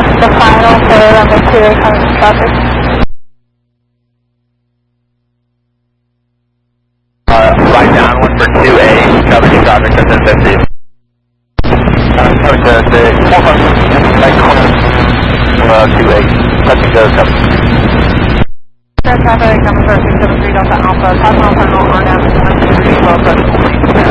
the final for runway 28 coming to traffic. Right downwind for 2A, coverage traffic to 1050. Coming to the 400, like, 2A, touching go, coverage. Traffic, number 673 Delta Alpha, Cosmo Final, or down to 123, well,